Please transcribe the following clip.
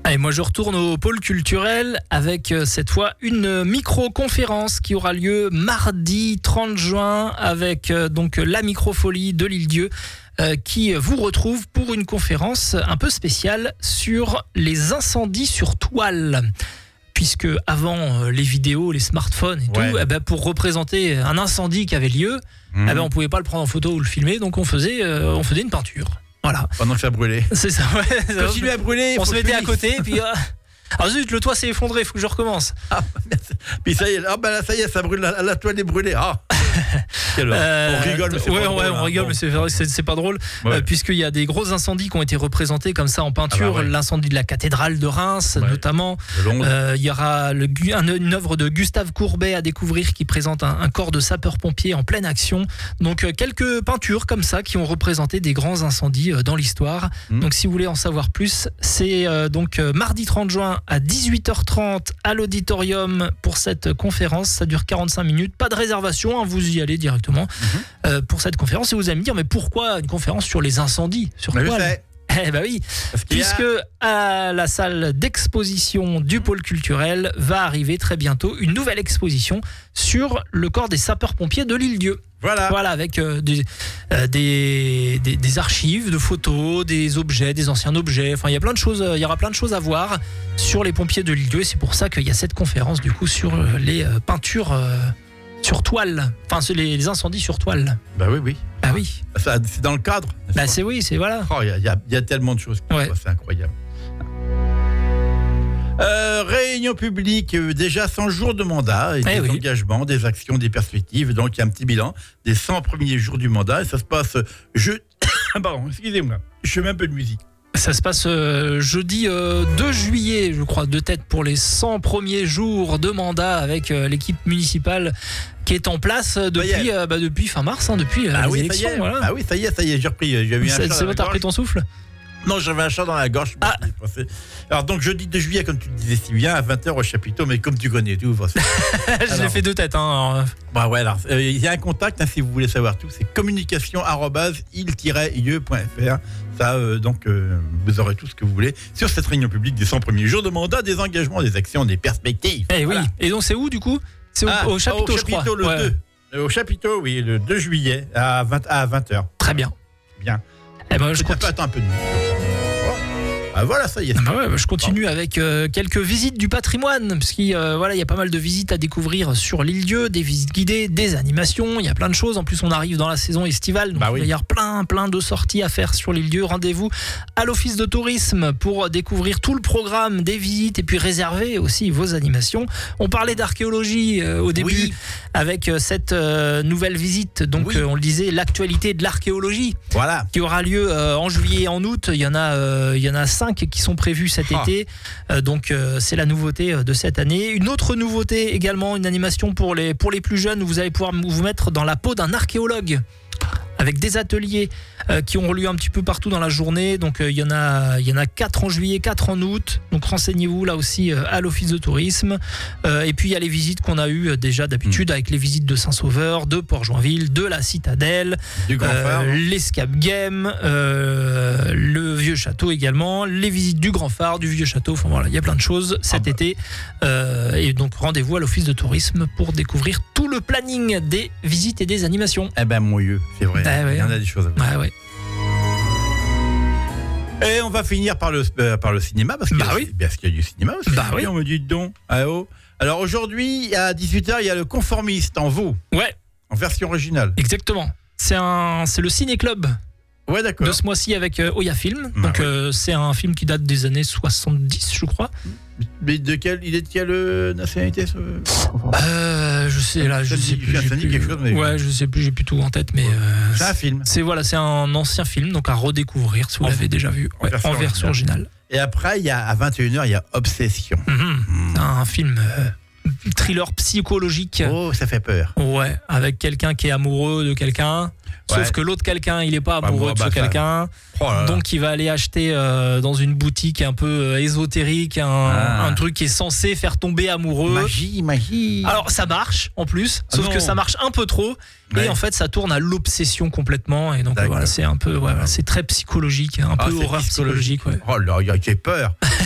Allez, moi je retourne au pôle culturel avec cette fois une micro-conférence qui aura lieu mardi 30 juin avec donc la Microfolie de l'Île-Dieu qui vous retrouve pour une conférence un peu spéciale sur les incendies sur toile. Puisque avant les vidéos, les smartphones et tout, pour représenter un incendie qui avait lieu, on pouvait pas le prendre en photo ou le filmer, donc on faisait une peinture. Voilà. Pendant que ça brûlait. C'est ça, ouais. Continue à brûler. On se mettait à côté, et puis... Alors zut, le toit s'est effondré, il faut que je recommence. Puis ça y est, ça y est, ça brûle, la toile est brûlée. On rigole, mais c'est pas drôle. On rigole, mais c'est vrai que c'est pas drôle, puisqu'il y a des gros incendies qui ont été représentés comme ça en peinture. L'incendie de la cathédrale de Reims, notamment. Il y aura une œuvre de Gustave Courbet à découvrir qui présente un corps de sapeur-pompier en pleine action. Donc quelques peintures comme ça qui ont représenté des grands incendies dans l'histoire. Donc si vous voulez en savoir plus, c'est donc mardi 30 juin à 18h30 à l'auditorium pour cette conférence. Ça dure 45 minutes, pas de réservation, vous y allez directement pour cette conférence. Et vous allez me dire, mais pourquoi une conférence sur les incendies sur toile ? Eh ben oui, puisque à la salle d'exposition du pôle culturel va arriver très bientôt une nouvelle exposition sur le corps des sapeurs-pompiers de l'Île-Dieu. Voilà, avec des archives de photos, des objets, des anciens objets. Enfin, il y a plein de choses. Il y aura plein de choses à voir sur les pompiers de l'Île-Dieu. Et c'est pour ça qu'il y a cette conférence du coup sur les peintures sur toile. Enfin, les incendies sur toile. Bah oui. Ah oui. Ça, c'est dans le cadre. Voilà. Il y a tellement de choses. C'est incroyable. Réunion publique, déjà 100 jours de mandat, et des engagements, des actions, des perspectives. Donc il y a un petit bilan des 100 premiers jours du mandat. Et ça se passe Pardon, excusez-moi, je fais un peu de musique. Ça se passe jeudi 2 juillet, je crois, de tête pour les 100 premiers jours de mandat avec l'équipe municipale qui est en place depuis fin mars, depuis les élections. Ah oui, ça y est, j'ai repris. C'est bon, t'as repris ton souffle ? Non, j'avais un chat dans la gorge. Alors donc jeudi 2 juillet, comme tu le disais si bien, à 20h au chapiteau, mais comme tu connais tout. Je l'ai fait de tête. Il y a un contact, si vous voulez savoir tout, c'est communication@il-ieu.fr. Ça, vous aurez tout ce que vous voulez sur cette réunion publique des 100 premiers jours de mandat, des engagements, des actions, des perspectives. Oui. Et donc c'est où du coup ? C'est au chapiteau, je crois. Le 2. Au chapiteau, oui, le 2 juillet à 20h. Très bien. Bien. Je attends un peu de musique. Voilà, ça y est. Je continue avec quelques visites du patrimoine, parce qu'il y a pas mal de visites à découvrir sur l'Île-Dieu, des visites guidées, des animations, il y a plein de choses. En plus, on arrive dans la saison estivale, donc il va y avoir plein de sorties à faire sur l'Île-Dieu. Rendez-vous à l'office de tourisme pour découvrir tout le programme des visites et puis réserver aussi vos animations. On parlait d'archéologie au début avec cette nouvelle visite, donc on le disait, l'actualité de l'archéologie, qui aura lieu en juillet et en août. Il y en a 5 qui sont prévus cet été, donc c'est la nouveauté de cette année. Une autre nouveauté également, une animation pour les plus jeunes où vous allez pouvoir vous mettre dans la peau d'un archéologue, avec des ateliers qui ont lieu un petit peu partout dans la journée. Donc il y en a 4 en juillet, 4 en août. Donc renseignez-vous là aussi à l'office de tourisme. Et puis il y a les visites qu'on a eues déjà d'habitude, avec les visites de Saint-Sauveur, de Port-Joinville, de la Citadelle, du Grand Phare, l'Escape Game, le Vieux Château également, les visites du Grand Phare, du Vieux Château. Enfin voilà, il y a plein de choses cet été. Et donc rendez-vous à l'office de tourisme pour découvrir tout le planning des visites et des animations. Mon Dieu, c'est vrai. Il y en a des choses à voir. Et on va finir par le cinéma, parce qu'il y a du cinéma aussi. On me dit donc. Alors aujourd'hui, à 18h, il y a le Conformiste en VO. En version originale. Exactement. C'est le Ciné-Club. D'accord. De ce mois-ci avec Oya Film. Donc c'est un film qui date des années 70, je crois. Mais il est de quelle nationalité je sais plus. Je sais plus, j'ai plus tout en tête, mais c'est un film. C'est un ancien film, donc à redécouvrir si vous l'avez déjà vu en version originale. Et après, à 21h, il y a Obsession. Un film thriller psychologique. Oh, ça fait peur. Avec quelqu'un qui est amoureux de quelqu'un. Sauf que l'autre quelqu'un, il n'est pas amoureux de ce quelqu'un. Donc il va aller acheter dans une boutique un peu ésotérique un truc qui est censé faire tomber amoureux. Magie. Alors ça marche en plus, sauf que ça marche un peu trop. Et en fait ça tourne à l'obsession complètement. Et donc c'est un peu c'est très psychologique, un peu horreur psychologique. Oh là, j'ai peur.